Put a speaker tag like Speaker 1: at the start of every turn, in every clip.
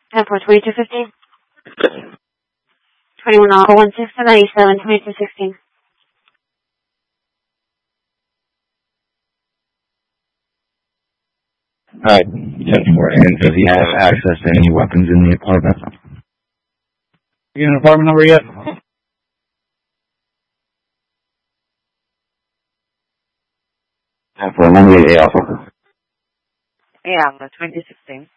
Speaker 1: Airport 2215. 21 016 to 97, 2216.
Speaker 2: Alright, 10-4. And does he have access to any weapons in the apartment?
Speaker 3: You get an apartment number yet?
Speaker 2: And for 188 Alpha.
Speaker 1: Yeah, the 2016.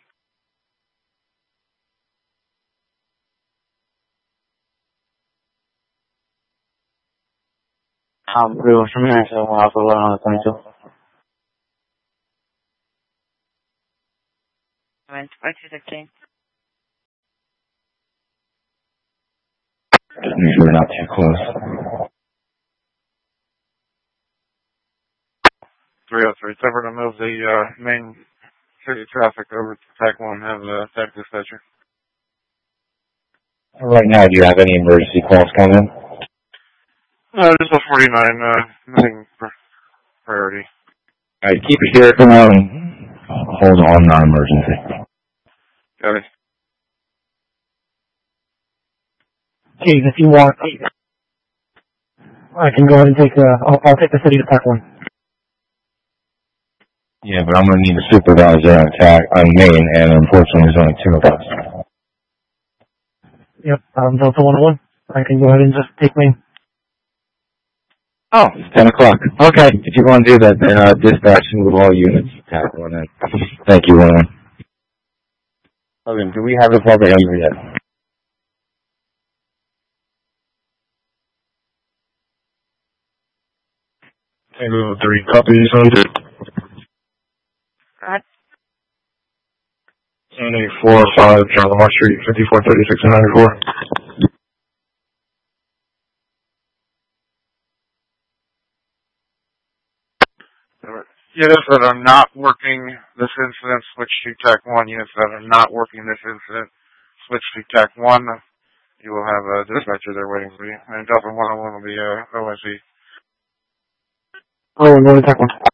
Speaker 3: Pretty much from here, so we'll have to run on the 22.
Speaker 1: 2216.
Speaker 2: Just make sure we're not too close.
Speaker 4: 303. It's ever to move the main city traffic over to TAC 1. Have a TAC dispatcher.
Speaker 2: Right now, do you have any emergency calls coming?
Speaker 4: Just a 49, nothing priority.
Speaker 2: Alright, keep it here for now and hold on non-emergency.
Speaker 4: Got it.
Speaker 3: Keys, if you want, I can go ahead and take I'll take the city to TAC 1.
Speaker 2: Yeah, but I'm going to need a supervisor on Main, and unfortunately there's only 2 of us.
Speaker 3: Yep, Delta 101. I can go ahead and just take Main.
Speaker 2: Oh, it's 10 o'clock. Okay, if you want to do that, then dispatching with all units, TAC 1 in. Thank you, 1-1. Okay, do we have the public number yet?
Speaker 4: Tango 3, copy, sounded.
Speaker 1: Right.
Speaker 4: 7845, John Lamar Street, 5436 and 94. Units that are not working this incident, switch to TAC 1. Units that are not working this incident, switch to TAC 1. You will have a dispatcher there waiting for you. And Delta 101 will be OSE.
Speaker 3: Oh, we're going to TAC 1.